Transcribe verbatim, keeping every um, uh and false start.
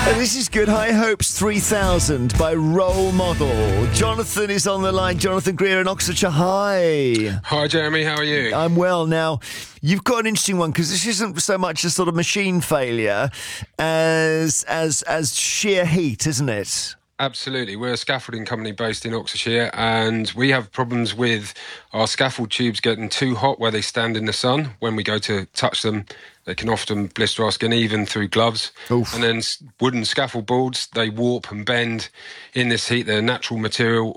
This is good. High Hopes three thousand by Role Model. Jonathan is on the line. Jonathan Greer in Oxfordshire. Hi. Hi, Jeremy. How are you? I'm well. Now, you've got an interesting one because this isn't so much a sort of machine failure as as as sheer heat, isn't it? Absolutely. We're a scaffolding company based in Oxfordshire, and we have problems with our scaffold tubes getting too hot where they stand in the sun. When we go to touch them, they can often blister our skin, even through gloves. Oof. And then wooden scaffold boards, they warp and bend in this heat. They're natural material,